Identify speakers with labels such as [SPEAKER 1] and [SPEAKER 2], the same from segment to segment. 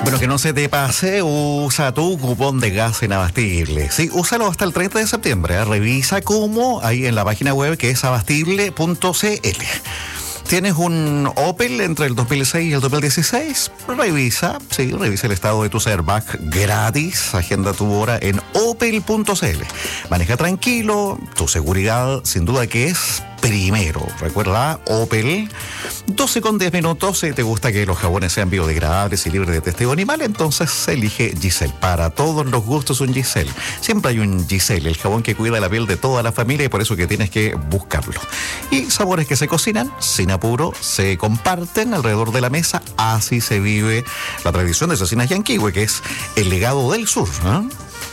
[SPEAKER 1] Bueno, que no se te pase, usa tu cupón de gas inabastible. Sí, úsalo hasta el 30 de septiembre. Revisa cómo ahí en la página web que es abastible.cl. ¿Tienes un Opel entre el 2006 y el 2016? Revisa el estado de tu Airbag gratis. Agenda tu hora en opel.cl. Maneja tranquilo, tu seguridad sin duda que es primero. Recuerda, Opel, 12 con 10 minutos. Si te gusta que los jabones sean biodegradables y libres de testeo animal, entonces elige Giselle. Para todos los gustos un Giselle. Siempre hay un Giselle, el jabón que cuida la piel de toda la familia y por eso que tienes que buscarlo. Y sabores que se cocinan sin apuro, se comparten alrededor de la mesa. Así se vive la tradición de Cecinas Yanquihue, que es el legado del sur, ¿no?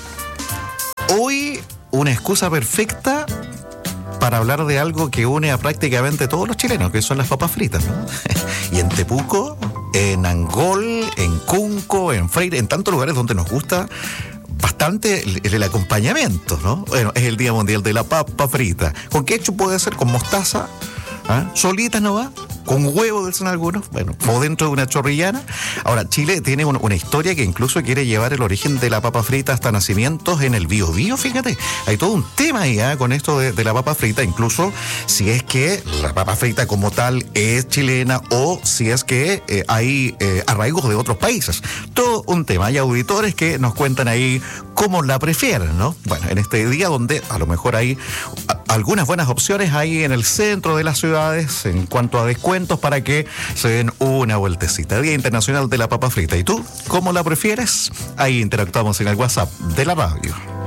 [SPEAKER 1] Hoy, una excusa perfecta para hablar de algo que une a prácticamente todos los chilenos, que son las papas fritas, ¿no? Y en Tepuco, en Angol, en Cunco, en Freire, en tantos lugares donde nos gusta bastante el acompañamiento, ¿no? Bueno, es el Día Mundial de la Papa Frita. ¿Con ketchup puede ser? ¿Con mostaza? ¿Ah? ¿Solita no va? ¿Con huevo dicen algunos? Bueno, o dentro de una chorrillana. Ahora, Chile tiene una historia que incluso quiere llevar el origen de la papa frita hasta nacimientos en el Biobío, fíjate. Hay todo un tema ahí con esto de la papa frita, incluso si es que la papa frita como tal es chilena o si es que hay arraigos de otros países. Todo un tema. Hay auditores que nos cuentan ahí cómo la prefieren, ¿no? Bueno, en este día donde a lo mejor hay algunas buenas opciones ahí en el centro de las ciudades en cuanto a descuentos para que se den una vueltecita. Día Internacional de la Papa Frita. ¿Y tú? ¿Cómo la prefieres? Ahí interactuamos en el WhatsApp de la radio.